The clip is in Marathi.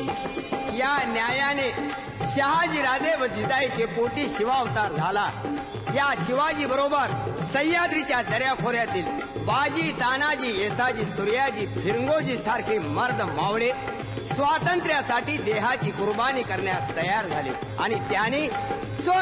या न्यायाने शहाजीराजे व जिजाईचे पोटी शिवावतार झाला। या शिवाजी बरोबर सह्याद्रीच्या दऱ्याखोऱ्यातील बाजी, तानाजी, येसाजी, सूर्याजी, फिरंगोजी सारखे मर्द मावळे स्वातंत्र्यासाठी देहाची कुर्बानी करण्यास तयार झाले आणि त्याने